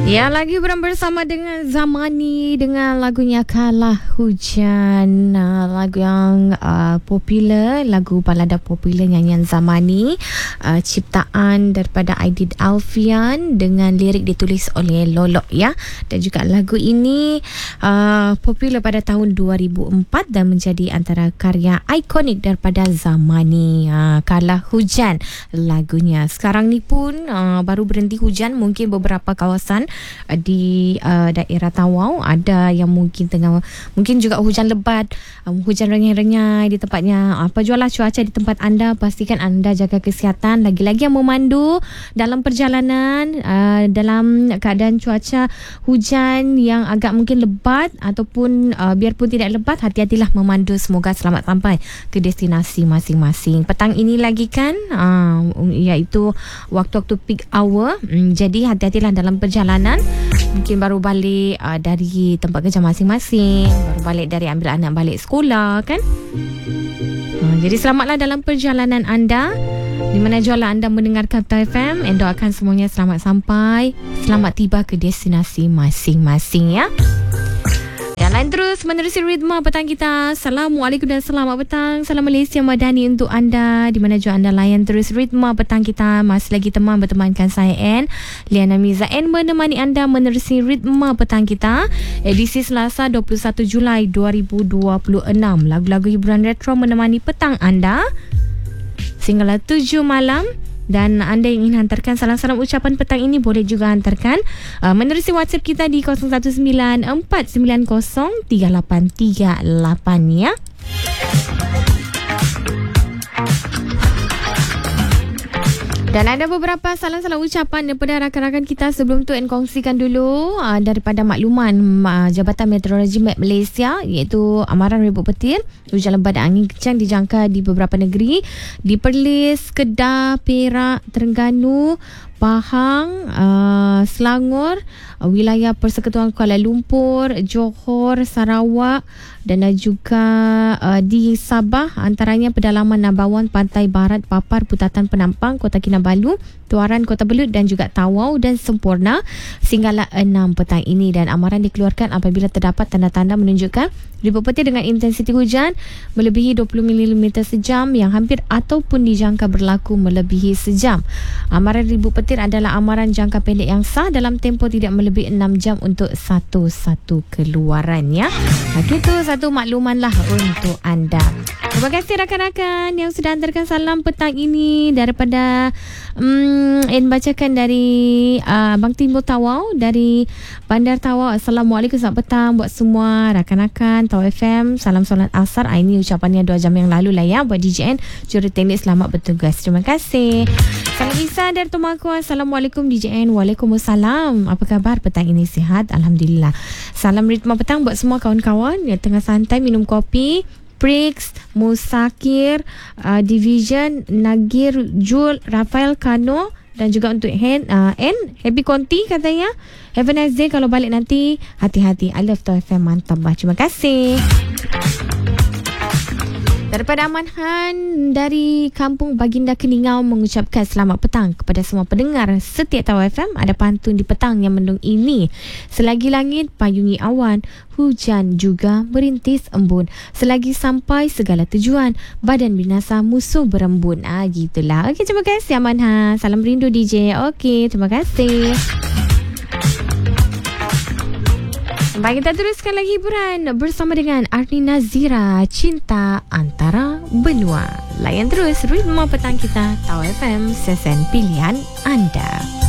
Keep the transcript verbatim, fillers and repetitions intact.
Ya, lagi bersama dengan Zamani dengan lagunya Kalah Hujan. Uh, lagu yang uh, popular, lagu balada popular nyanyian Zamani, uh, ciptaan daripada Aidil Alfian dengan lirik ditulis oleh Lolok ya. Dan juga lagu ini uh, popular pada tahun dua ribu empat dan menjadi antara karya ikonik daripada Zamani. Uh, Kalah Hujan lagunya. Sekarang ni pun uh, baru berhenti hujan, mungkin beberapa kawasan di uh, daerah Tawau ada yang mungkin tengah, mungkin juga hujan lebat, um, hujan renyai-renyai di tempatnya. Apa jualah cuaca di tempat anda, pastikan anda jaga kesihatan. Lagi-lagi yang memandu dalam perjalanan uh, dalam keadaan cuaca hujan yang agak mungkin lebat ataupun uh, biarpun tidak lebat, hati-hatilah memandu. Semoga selamat sampai ke destinasi masing-masing. Petang ini lagi kan uh, iaitu waktu-waktu peak hour, um, jadi hati-hatilah dalam perjalanan. Mungkin baru balik uh, dari tempat kerja masing-masing, baru balik dari ambil anak balik sekolah kan. uh, Jadi selamatlah dalam perjalanan anda, di mana jualan anda mendengarkan T F M. And doakan semuanya selamat sampai, selamat tiba ke destinasi masing-masing ya. Yang lain terus menerusi ritma petang kita. Assalamualaikum dan selamat petang. Salam Malaysia Madani untuk anda, di mana juga anda layan terus ritma petang kita. Masih lagi teman bertemankan saya N Liana Miza N menemani anda menerusi ritma petang kita, edisi Selasa dua puluh satu Julai dua ribu dua puluh enam. Lagu-lagu hiburan retro menemani petang anda sehinggalah tujuh malam. Dan anda yang ingin hantarkan salam-salam ucapan petang ini, boleh juga hantarkan uh, menerusi WhatsApp kita di kosong satu sembilan empat sembilan kosong tiga lapan tiga lapan ya. Dan ada beberapa salam-salam ucapan daripada rakan-rakan kita. Sebelum tu, N kongsikan dulu uh, daripada makluman uh, Jabatan Meteorologi Malaysia, iaitu amaran ribut petir, hujan lebat dan angin kencang dijangka di beberapa negeri, di Perlis, Kedah, Perak, Terengganu, Pahang, uh, Selangor, uh, wilayah Persekutuan Kuala Lumpur, Johor, Sarawak dan juga uh, di Sabah, antaranya pedalaman Nabawan, Pantai Barat, Papar, Putatan Penampang, Kota Kinabalu, Tuaran, Kota Belud dan juga Tawau dan Semporna sehinggalah enam petang ini. Dan amaran dikeluarkan apabila terdapat tanda-tanda menunjukkan ribut petir dengan intensiti hujan melebihi dua puluh milimeter sejam yang hampir ataupun dijangka berlaku melebihi sejam. Amaran ribut petir adalah amaran jangka pendek yang sah dalam tempoh tidak melebihi enam jam untuk satu-satu keluaran ya. Okey, itu satu makluman lah untuk anda. Terima kasih rakan-rakan yang sudah hantarkan salam petang ini daripada um, N bacakan dari uh, Bang Timbul Tawau dari Bandar Tawau. Assalamualaikum, selamat petang buat semua rakan-rakan Tawau F M. Salam solat asar. Ah, ini ucapannya dua jam yang lalu lah ya buat D J N. Juruteknik selamat bertugas. Terima kasih. Salam Isa dari Tumaku. Assalamualaikum D J N. Waalaikumsalam. Apa khabar petang ini? Sihat? Alhamdulillah. Salam ritma petang buat semua kawan-kawan yang tengah santai minum kopi. Prix, Musakir, uh, Division, Nagir, Jul, Rafael, Kano dan juga untuk Hen, uh, N, Happy Conti katanya. Have a nice day. Kalau balik nanti, hati-hati. I love to F M. Mantap bah. Terima kasih. Daripada Aman Han dari Kampung Baginda Keningau mengucapkan selamat petang kepada semua pendengar setiap Tawau F M. Ada pantun di petang yang mendung ini. Selagi langit payungi awan, hujan juga merintis embun. Selagi sampai segala tujuan, badan binasa musuh berembun. Ah, gitulah. Okey, terima kasih Aman Han. Salam rindu D J. Okey, terima kasih. Baik, kita teruskan lagi hiburan bersama dengan Arni Nazira, Cinta Antara Benua. Layan terus ritma petang kita, Tawau F M, sesen pilihan anda.